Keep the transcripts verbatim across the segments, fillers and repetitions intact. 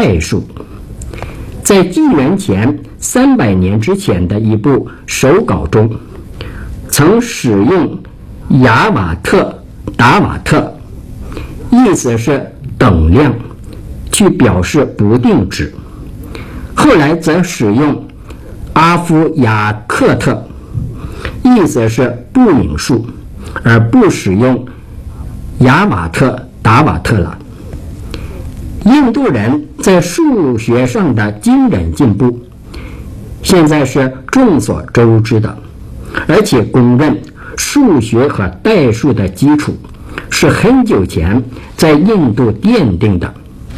代数。在纪元前三百年之前的一部手稿中，曾使用亚瓦特、达瓦特，意思是等量，去表示不定值。后来则使用阿夫亚克特，意思是不明数，而不使用亚瓦特、达瓦特了。印度人在数学上的惊人进步，现在是众所周知的，而且公认数学和代数的基础是很久前在印度奠定的。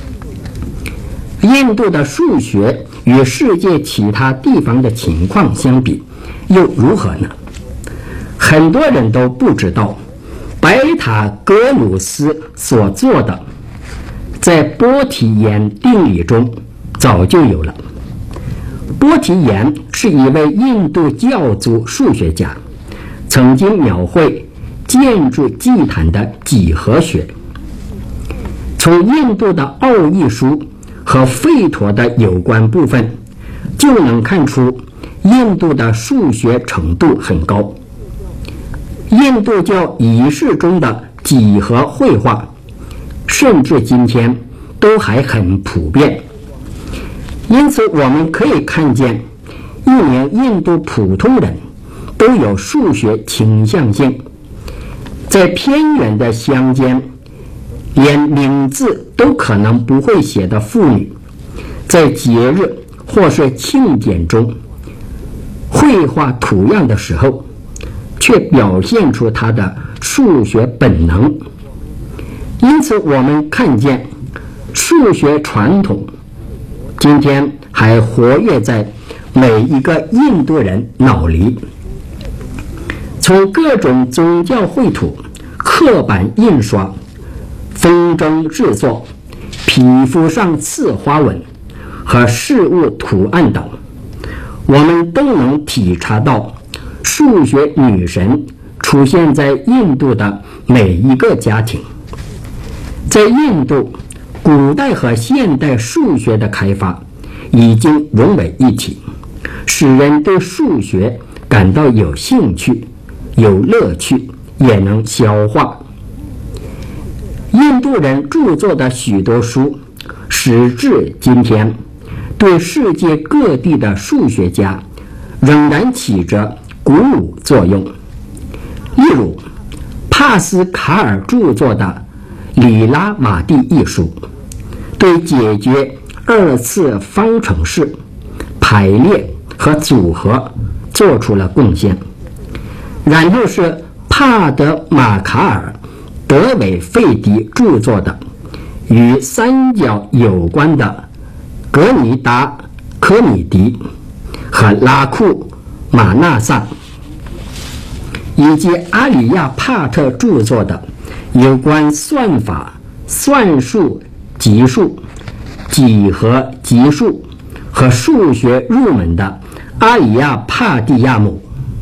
印度的数学与世界其他地方的情况相比又如何呢？很多人都不知道，白塔格鲁斯所做的在波提延定理中早就有了。波提延是一位印度教族数学家，曾经描绘建筑祭坛的几何学。从印度的奥义书和吠陀的有关部分就能看出印度的数学程度很高。印度教仪式中的几何绘画甚至今天都还很普遍，因此我们可以看见一名印度普通人都有数学倾向性。在偏远的乡间，连名字都可能不会写的妇女，在节日或是庆典中绘画图样的时候，却表现出她的数学本能。因此我们看见数学传统今天还活跃在每一个印度人脑里。从各种宗教绘图、刻板印刷、风筝制作、皮肤上刺花纹和事物图案等，我们都能体察到数学女神出现在印度的每一个家庭。在印度，古代和现代数学的开发已经融为一体，使人对数学感到有兴趣、有乐趣，也能消化。印度人著作的许多书，时至今天，对世界各地的数学家仍然起着鼓舞作用。例如，帕斯卡尔著作的里拉马蒂一书，对解决二次方程式、排列和组合做出了贡献。然后是帕德马卡尔德韦费迪著作的与三角有关的格尼达科米迪和拉库马纳萨，以及阿里亚帕特著作的有关算法、算术、级数、几何级数和数学入门的阿里亚帕蒂亚姆。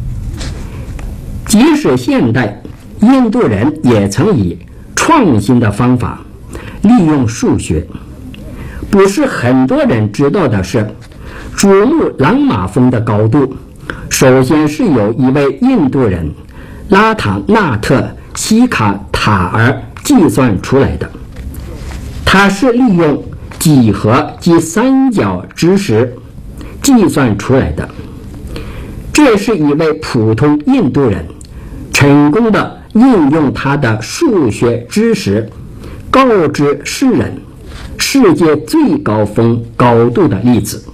即使现代，印度人也曾以创新的方法利用数学。不是很多人知道的是，珠穆朗玛峰的高度首先是由一位印度人拉塔纳特西卡塔尔计算出来的。他是利用几何及三角知识计算出来的。这是一位普通印度人成功的应用他的数学知识，告知世人世界最高峰高度的例子。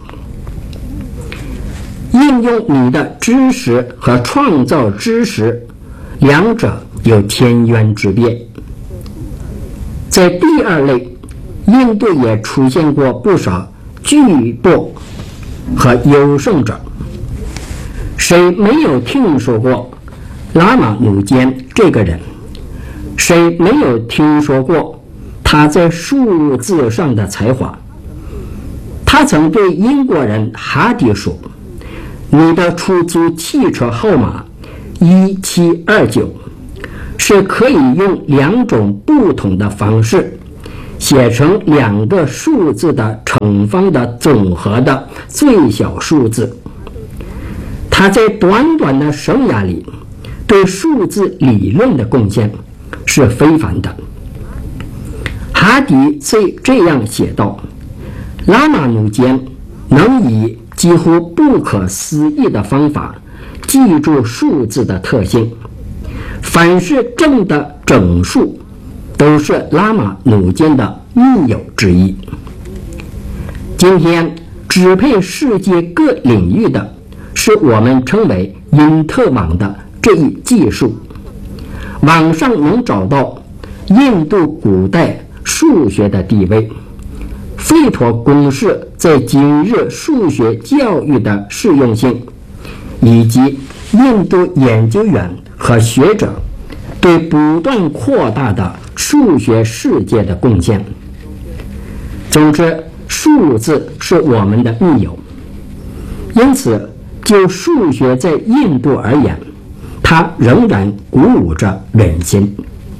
应用你的知识和创造知识，两者有天渊之别。在第二类，印度也出现过不少巨擘和优胜者。谁没有听说过拉玛努坚这个人？谁没有听说过他在数字上的才华？他曾对英国人哈迪说：“你的出租汽车号码一七二九是可以用两种不同的方式写成两个数字的乘方的总和的最小数字。他在短短的生涯里对数字理论的贡献是非凡的。哈迪虽这样写道：拉马努坚能以几乎不可思议的方法记住数字的特性，凡是正的整数都是拉马努坚的密友之一。今天支配世界各领域的是我们称为因特网的这一技术。网上能找到印度古代数学的地位，费陀公式在今日数学教育的适用性，以及印度研究员和学者对不断扩大的数学世界的贡献。总之，数字是我们的密友，因此就数学在印度而言，它仍然鼓舞着人心。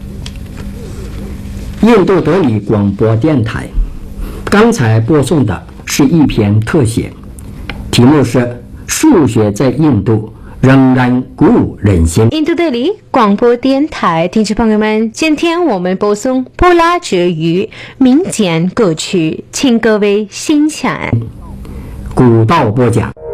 印度德里广播电台刚才播送的是一篇特写，题目是数学在印度仍然鼓舞人心。 印度德里广播电台听众朋友们，今天我们播送波拉爵语民间歌曲，请各位欣赏。 古道播讲。